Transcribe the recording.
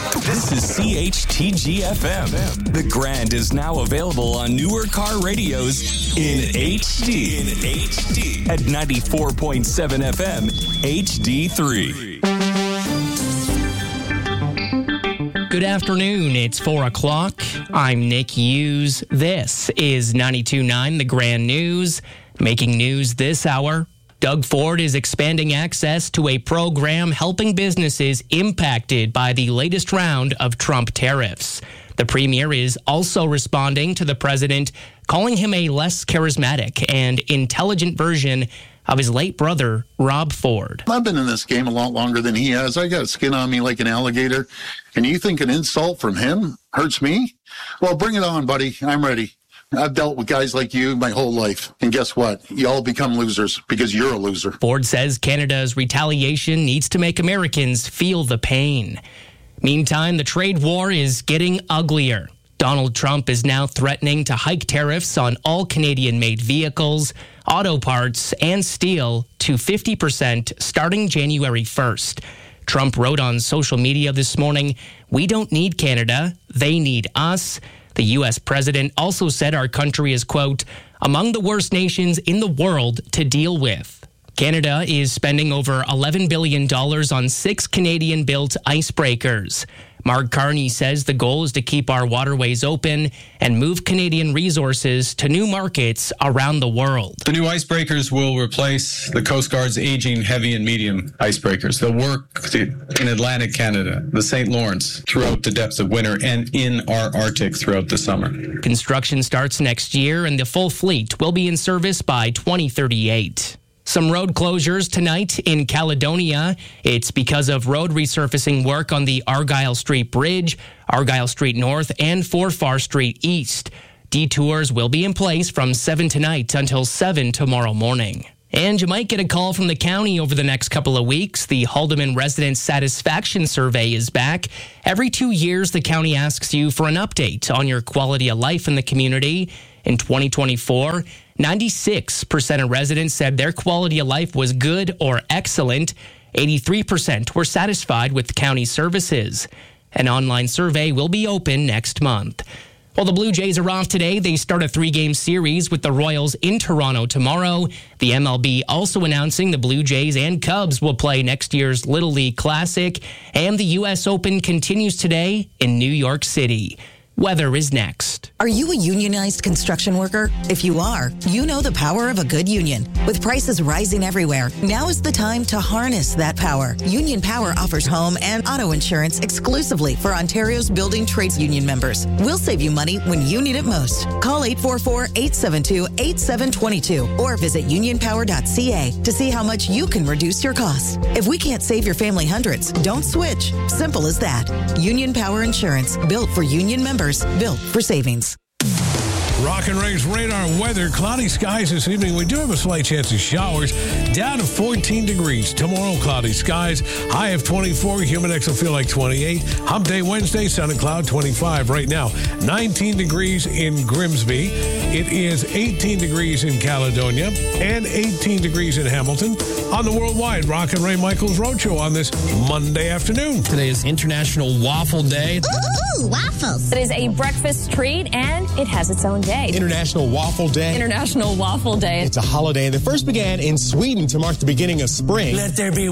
This is CHTG-FM. The Grand is now available on newer car radios in HD. At 94.7 FM, HD3. Good afternoon. It's 4 o'clock. I'm Nick Hughes. This is 92.9 The Grand News. Making news this hour, Doug Ford is expanding access to a program helping businesses impacted by the latest round of Trump tariffs. The premier is also responding to the president, calling him a less charismatic and intelligent version of his late brother, Rob Ford. I've been in this game a lot longer than he has. I got skin on me like an alligator. And you think an insult from him hurts me? Well, bring it on, buddy. I'm ready. I've dealt with guys like you my whole life. And guess what? You all become losers because you're a loser. Ford says Canada's retaliation needs to make Americans feel the pain. Meantime, the trade war is getting uglier. Donald Trump is now threatening to hike tariffs on all Canadian-made vehicles, auto parts, and steel to 50% starting January 1st. Trump wrote on social media this morning, "We don't need Canada, they need us." The U.S. president also said our country is, quote, among the worst nations in the world to deal with. Canada is spending over $11 billion on 6 Canadian-built icebreakers. Mark Carney says the goal is to keep our waterways open and move Canadian resources to new markets around the world. The new icebreakers will replace the Coast Guard's aging heavy and medium icebreakers. They'll work in Atlantic Canada, the St. Lawrence, throughout the depths of winter, and in our Arctic throughout the summer. Construction starts next year, and the full fleet will be in service by 2038. Some road closures tonight in Caledonia. It's because of road resurfacing work on the Argyle Street Bridge, Argyle Street North, and Forfar Street East. Detours will be in place from 7 tonight until 7 tomorrow morning. And you might get a call from the county over the next couple of weeks. The Haldeman Resident Satisfaction Survey is back. Every 2 years, the county asks you for an update on your quality of life in the community. In 2024, 96% of residents said their quality of life was good or excellent. 83% were satisfied with county services. An online survey will be open next month. While the Blue Jays are off today, they start a 3-game series with the Royals in Toronto tomorrow. The MLB also announcing the Blue Jays and Cubs will play next year's Little League Classic. And the U.S. Open continues today in New York City. Weather is next. Are you a unionized construction worker? If you are, you know the power of a good union. With prices rising everywhere, now is the time to harness that power. Union Power offers home and auto insurance exclusively for Ontario's building trades union members. We'll save you money when you need it most. Call 844-872-8722 or visit unionpower.ca to see how much you can reduce your costs. If we can't save your family hundreds, don't switch. Simple as that. Union Power Insurance, built for union members. Built for savings. Rock and Ray's radar weather. Cloudy skies this evening. We do have a slight chance of showers. Down to 14 degrees. Tomorrow, cloudy skies. High of 24. Humidex will feel like 28. Hump Day Wednesday, sun and cloud 25. Right now, 19 degrees in Grimsby. It is 18 degrees in Caledonia and 18 degrees in Hamilton. On the Worldwide Rock and Ray Michaels Roadshow on this Monday afternoon. Today is International Waffle Day. Ooh, waffles. It is a breakfast treat, and it has its own day. International Waffle Day. International Waffle Day. It's a holiday that first began in Sweden to mark the beginning of spring. Let there be